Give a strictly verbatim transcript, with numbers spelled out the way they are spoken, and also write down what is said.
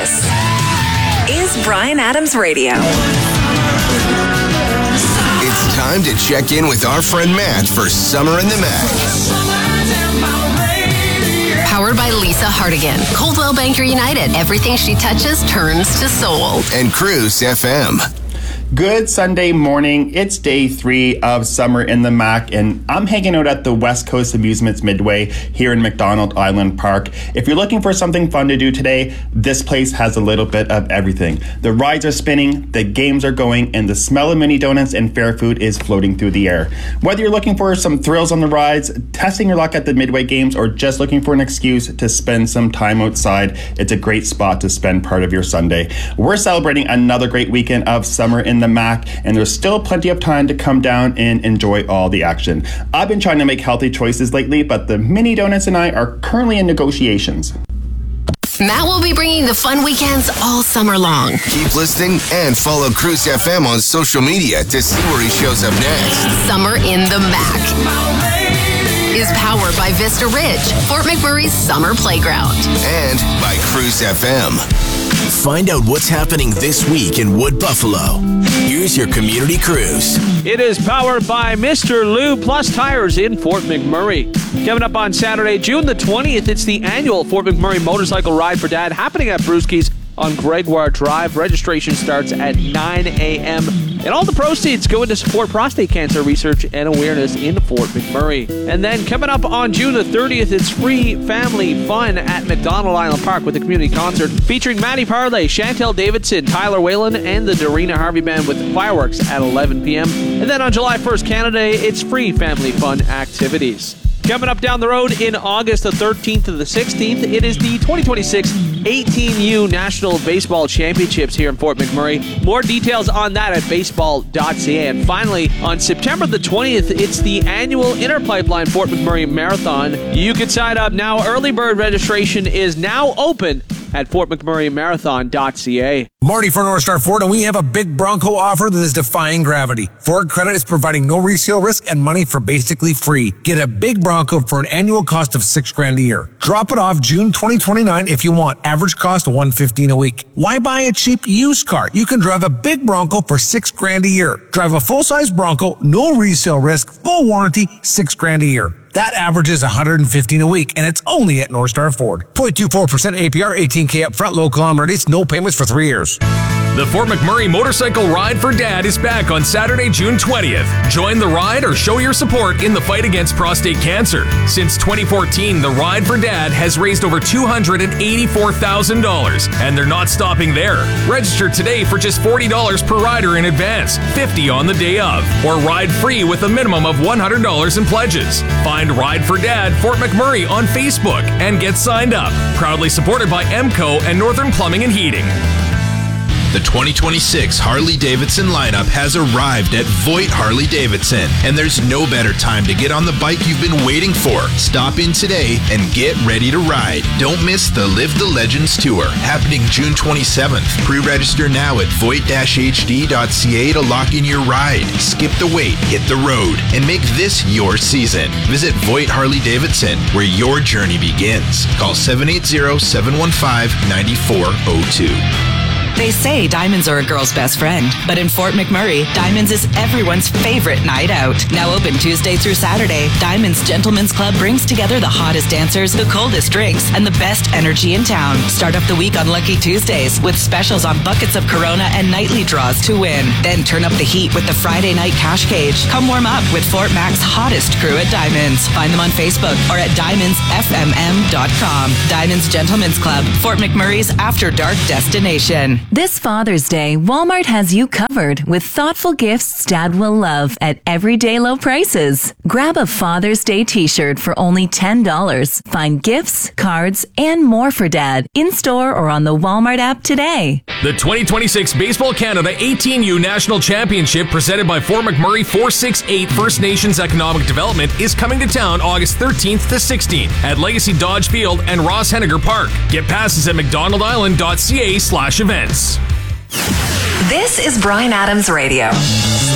This is Bryan Adams Radio. It's time to check in with our friend Matt for Summer in the Mac. Powered by Lisa Hardigan. Coldwell Banker United. Everything she touches turns to soul. And Cruise F M. Good Sunday morning. It's day three of Summer in the Mac, and I'm hanging out at the West Coast Amusements Midway here in McDonald Island Park. If you're looking for something fun to do today, this place has a little bit of everything. The rides are spinning, the games are going, and the smell of mini donuts and fair food is floating through the air. Whether you're looking for some thrills on the rides, testing your luck at the Midway Games, or just looking for an excuse to spend some time outside, it's a great spot to spend part of your Sunday. We're celebrating another great weekend of Summer in the Mac, and there's still plenty of time to come down and enjoy all the action. I've been trying to make healthy choices lately, but the mini donuts and I are currently in negotiations. Matt will be bringing the fun weekends all summer long. Keep listening and follow Cruise F M on social media to see where he shows up next. Summer in the Mac is powered by Vista Ridge, Fort McMurray's summer playground. And by Cruise F M. Find out what's happening this week in Wood Buffalo. Here's your community cruise. It is powered by Mister Lou Plus Tires in Fort McMurray. Coming up on Saturday, June the twentieth, it's the annual Fort McMurray Motorcycle Ride for Dad happening at Brewski's on Gregoire Drive. Registration starts at nine a.m. And all the proceeds go into support prostate cancer research and awareness in Fort McMurray. And then coming up on June the thirtieth, it's free family fun at McDonald Island Park with a community concert featuring Maddie Parlay, Chantel Davidson, Tyler Whalen, and the Dorina Harvey Band with fireworks at eleven p.m. And then on July first, Canada Day, it's free family fun activities. Coming up down the road in August the thirteenth to the sixteenth, it is the twenty twenty-six eighteen U National Baseball Championships here in Fort McMurray. More details on that at baseball dot c a. And finally, on September the twentieth, it's the annual Inner Pipeline Fort McMurray Marathon. You can sign up now. Early bird registration is now open at fort mcmurray marathon dot c a. Marty for North Star Ford, and we have a big Bronco offer that is defying gravity. Ford Credit is providing no resale risk and money for basically free. Get a big Bronco for an annual cost of six grand a year. Drop it off June twenty twenty-nine if you want. Average cost one fifteen a week. Why buy a cheap used car? You can drive a big Bronco for six grand a year. Drive a full-size Bronco, no resale risk, full warranty, six grand a year. That averages one hundred fifteen a week, and it's only at North Star Ford. zero point two four percent A P R, eighteen K up front, low kilometer rates, no payments for three years. The Fort McMurray Motorcycle Ride for Dad is back on Saturday, June twentieth. Join the ride or show your support in the fight against prostate cancer. Since twenty fourteen, the Ride for Dad has raised over two hundred eighty-four thousand dollars, and they're not stopping there. Register today for just forty dollars per rider in advance, fifty dollars on the day of, or ride free with a minimum of one hundred dollars in pledges. Find Ride for Dad Fort McMurray on Facebook and get signed up. Proudly supported by M C O and Northern Plumbing and Heating. The twenty twenty-six Harley-Davidson lineup has arrived at Voigt Harley-Davidson, and there's no better time to get on the bike you've been waiting for. Stop in today and get ready to ride. Don't miss the Live the Legends Tour, happening June twenty-seventh. Pre-register now at voigt dash h d dot c a to lock in your ride. Skip the wait, hit the road, and make this your season. Visit Voigt Harley-Davidson, where your journey begins. Call seven eight zero, seven one five, nine four zero two. They say diamonds are a girl's best friend, but in Fort McMurray, Diamonds is everyone's favorite night out. Now open Tuesday through Saturday, Diamonds Gentlemen's Club brings together the hottest dancers, the coldest drinks, and the best energy in town. Start off the week on Lucky Tuesdays with specials on buckets of Corona and nightly draws to win. Then turn up the heat with the Friday night cash cage. Come warm up with Fort Mac's hottest crew at Diamonds. Find them on Facebook or at diamonds f m m dot com. Diamonds Gentlemen's Club, Fort McMurray's after dark destination. This Father's Day, Walmart has you covered with thoughtful gifts Dad will love at everyday low prices. Grab a Father's Day t-shirt for only ten dollars. Find gifts, cards, and more for Dad in-store or on the Walmart app today. The twenty twenty-six Baseball Canada eighteen U National Championship presented by Fort McMurray four sixty-eight First Nations Economic Development is coming to town August thirteenth to sixteenth at Legacy Dodge Field and Ross Henniger Park. Get passes at mcdonald island dot c a slash events. This is Bryan Adams Radio.